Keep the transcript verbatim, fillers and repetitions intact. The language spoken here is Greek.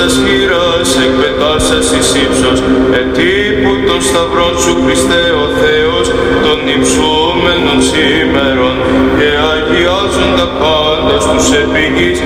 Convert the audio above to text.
τας χειράς εκπετάσας εις ύψος, ετύπου των σταυρών σου Χριστέ ο Θεός, των υψούμενων σήμερων, και αγιάζοντα πάντας τους επί γης,